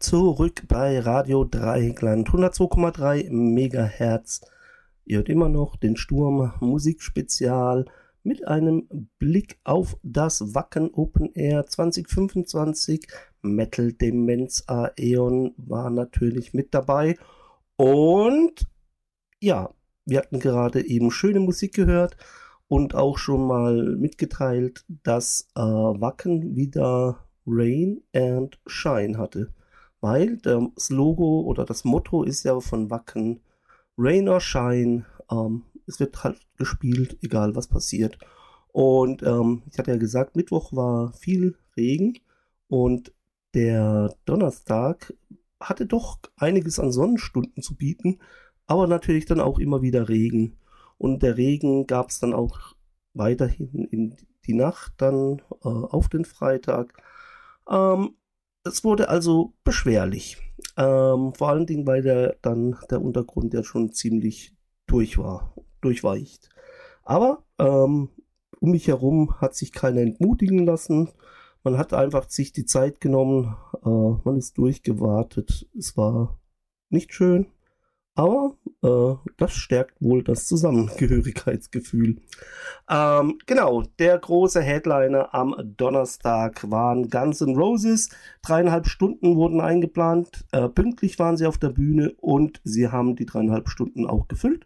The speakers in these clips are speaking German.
Zurück bei Radio Dreieckland, 102,3 Megahertz. Ihr hört immer noch den Sturm Musikspezial mit einem Blick auf das Wacken Open Air 2025. Metal Demenz Aeon war natürlich mit dabei. Und ja, wir hatten gerade eben schöne Musik gehört und auch schon mal mitgeteilt, dass Wacken wieder Rain and Shine hatte. Weil das Logo oder das Motto ist ja von Wacken Rain or Shine. Es wird halt gespielt, egal was passiert. Und ich hatte ja gesagt, Mittwoch war viel Regen und der Donnerstag hatte doch einiges an Sonnenstunden zu bieten, aber natürlich dann auch immer wieder Regen. Und der Regen gab es dann auch weiterhin in die Nacht dann auf den Freitag. Es wurde also beschwerlich. Vor allen Dingen, weil der Untergrund ja schon ziemlich durchweicht. Aber um mich herum hat sich keiner entmutigen lassen. Man hat einfach sich die Zeit genommen. Man ist durchgewartet. Es war nicht schön. Aber das stärkt wohl das Zusammengehörigkeitsgefühl. Genau, der große Headliner am Donnerstag waren Guns N' Roses. 3,5 Stunden wurden eingeplant. Pünktlich waren sie auf der Bühne und sie haben die 3,5 Stunden auch gefüllt.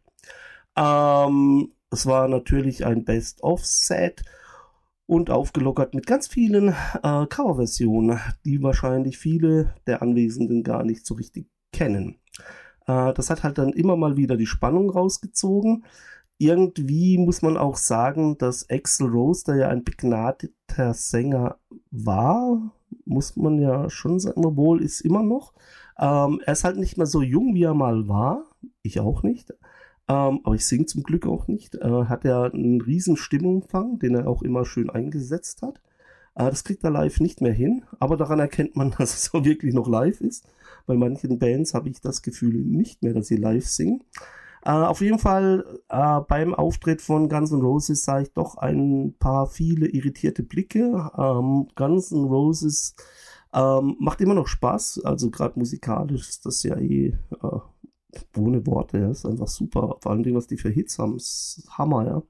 Es war natürlich ein Best-of-Set und aufgelockert mit ganz vielen Coverversionen, die wahrscheinlich viele der Anwesenden gar nicht so richtig kennen. Das hat halt dann immer mal wieder die Spannung rausgezogen. Irgendwie muss man auch sagen, dass Axl Rose, der ja ein begnadeter Sänger war, muss man ja schon sagen, obwohl ist immer noch. Er ist halt nicht mehr so jung, wie er mal war. Ich auch nicht. Aber ich singe zum Glück auch nicht. Hat er einen riesen Stimmumfang, den er auch immer schön eingesetzt hat. Das kriegt er live nicht mehr hin, aber daran erkennt man, dass es auch wirklich noch live ist. Bei manchen Bands habe ich das Gefühl nicht mehr, dass sie live singen. Auf jeden Fall beim Auftritt von Guns N' Roses sah ich doch ein paar viele irritierte Blicke. Guns N' Roses macht immer noch Spaß, also gerade musikalisch ist das ja ohne Worte, ja, ist einfach super. Vor allem, was die für Hits haben, ist Hammer, ja.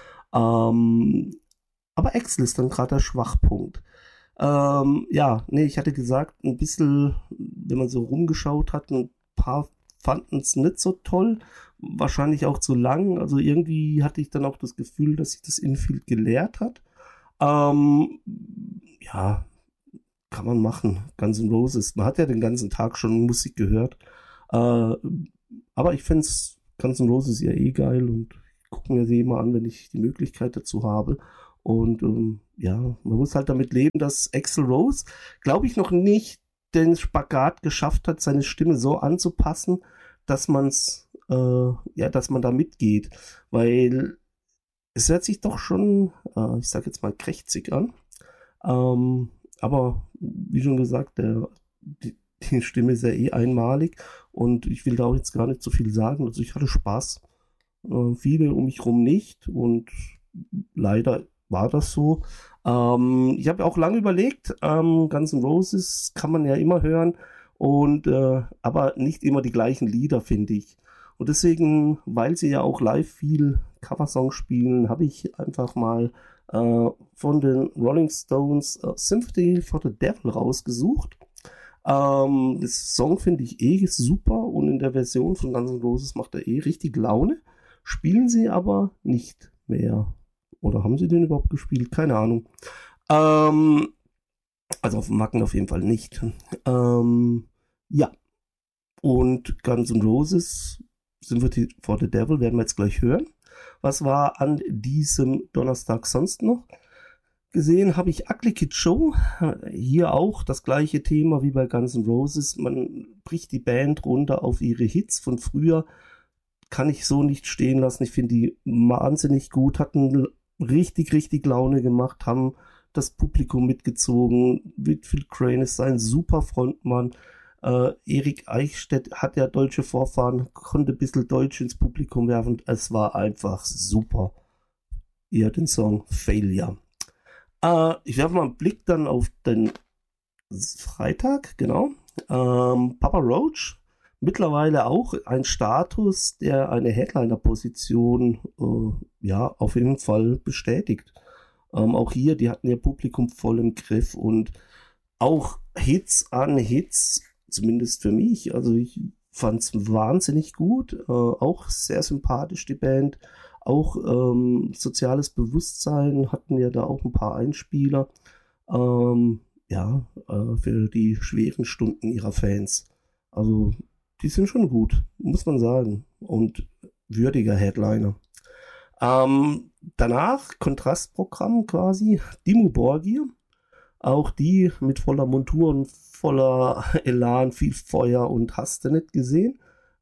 Aber Axl ist dann gerade der Schwachpunkt. Ich hatte gesagt, ein bisschen, wenn man so rumgeschaut hat, ein paar fanden es nicht so toll, wahrscheinlich auch zu lang. Also irgendwie hatte ich dann auch das Gefühl, dass sich das Infield geleert hat. Kann man machen. Guns N' Roses, man hat ja den ganzen Tag schon Musik gehört. Aber ich finde Guns N' Roses ja geil und gucke mir sie immer an, wenn ich die Möglichkeit dazu habe. Und man muss halt damit leben, dass Axl Rose, glaube ich, noch nicht den Spagat geschafft hat, seine Stimme so anzupassen, dass man da mitgeht. Weil es hört sich doch schon, ich sage jetzt mal, krächzig an. Aber wie schon gesagt, die Stimme ist ja einmalig und ich will da auch jetzt gar nicht so viel sagen. Also ich hatte Spaß. Viele um mich rum nicht und leider war das so. Ich habe auch lange überlegt, Guns N' Roses kann man ja immer hören und aber nicht immer die gleichen Lieder, finde ich. Und deswegen, weil sie ja auch live viel Coversongs spielen, habe ich einfach mal von den Rolling Stones Sympathy for the Devil rausgesucht. Das Song finde ich super und in der Version von Guns N' Roses macht er richtig Laune. Spielen sie aber nicht mehr. Oder haben sie den überhaupt gespielt? Keine Ahnung. Also auf dem Wacken auf jeden Fall nicht. Und Guns N' Roses, Sympathy for the Devil, werden wir jetzt gleich hören. Was war an diesem Donnerstag sonst noch? Gesehen habe ich Ugly Kid Joe. Hier auch das gleiche Thema wie bei Guns N' Roses. Man bricht die Band runter auf ihre Hits von früher. Kann ich so nicht stehen lassen. Ich finde die wahnsinnig gut, hatten richtig, richtig Laune gemacht, haben das Publikum mitgezogen. Whitfield Crane ist ein super Frontmann. Erik Eichstätt hat ja deutsche Vorfahren, konnte ein bisschen Deutsch ins Publikum werfen. Es war einfach super. Ihr den Song Failure. Ich werfe mal einen Blick dann auf den Freitag, genau. Papa Roach, mittlerweile auch ein Status, der eine Headliner-Position ja, auf jeden Fall bestätigt. Auch hier, die hatten ihr Publikum voll im Griff und auch Hits an Hits, zumindest für mich. Also ich fand es wahnsinnig gut, auch sehr sympathisch die Band. Auch soziales Bewusstsein hatten ja da auch ein paar Einspieler. Ja, für die schweren Stunden ihrer Fans. Also die sind schon gut, muss man sagen. Und würdiger Headliner. Danach Kontrastprogramm quasi, Dimmu Borgir. Auch die mit voller Montur und voller Elan, viel Feuer und hast du nicht gesehen.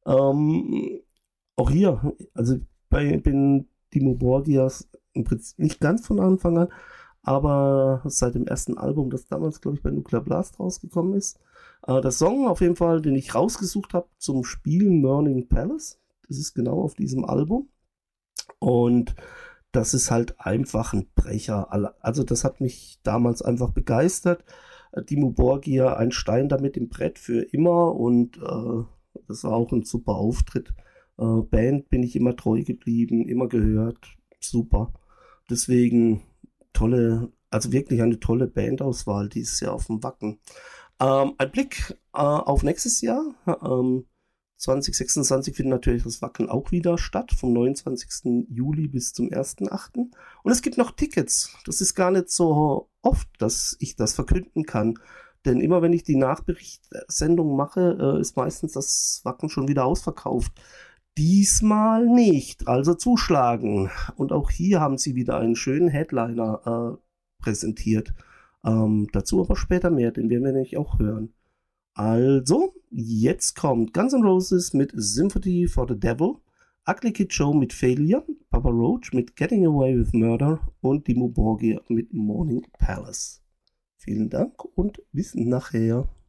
Auch hier, also bin Dimmu Borgir im Prinzip nicht ganz von Anfang an, aber seit dem ersten Album, das damals, glaube ich, bei Nuclear Blast rausgekommen ist. Der Song auf jeden Fall, den ich rausgesucht habe zum Spielen, Morning Palace, das ist genau auf diesem Album. Und das ist halt einfach ein Brecher. Also das hat mich damals einfach begeistert. Dimmu Borgir, ein Stein damit im Brett für immer und das war auch ein super Auftritt. Band bin ich immer treu geblieben, immer gehört, super. Deswegen tolle, also wirklich eine tolle Bandauswahl dieses Jahr auf dem Wacken. Ein Blick auf nächstes Jahr. 2026 findet natürlich das Wacken auch wieder statt, vom 29. Juli bis zum 1.8. Und es gibt noch Tickets. Das ist gar nicht so oft, dass ich das verkünden kann. Denn immer wenn ich die Nachberichtssendung mache, ist meistens das Wacken schon wieder ausverkauft. Diesmal nicht, also zuschlagen. Und auch hier haben sie wieder einen schönen Headliner präsentiert. Dazu aber später mehr, den werden wir nämlich auch hören. Also, jetzt kommt Guns N' Roses mit Sympathy for the Devil, Ugly Kid Joe mit Failure, Papa Roach mit Getting Away with Murder und Dimmu Borgir mit Morning Palace. Vielen Dank und bis nachher.